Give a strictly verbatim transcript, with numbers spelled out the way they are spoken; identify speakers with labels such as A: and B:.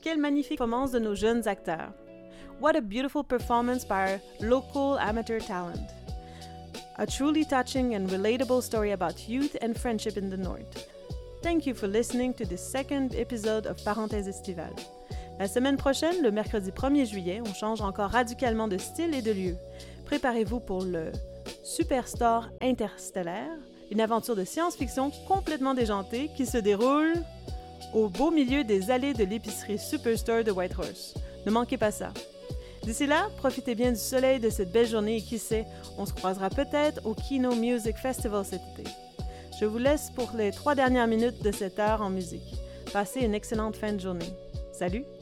A: Quelle magnifique performance de nos jeunes acteurs. What a beautiful performance by our local amateur talent. A truly touching and relatable story about youth and friendship in the North. Thank you for listening to the second episode of Parenthèse estivale. La semaine prochaine, le mercredi premier juillet, on change encore radicalement de style et de lieu. Préparez-vous pour le Superstar Interstellaire, une aventure de science-fiction complètement déjantée qui se déroule au beau milieu des allées de l'épicerie Superstore de Whitehorse. Ne manquez pas ça. D'ici là, profitez bien du soleil de cette belle journée et qui sait, on se croisera peut-être au Kino Music Festival cet été. Je vous laisse pour les trois dernières minutes de cette heure en musique. Passez une excellente fin de journée. Salut!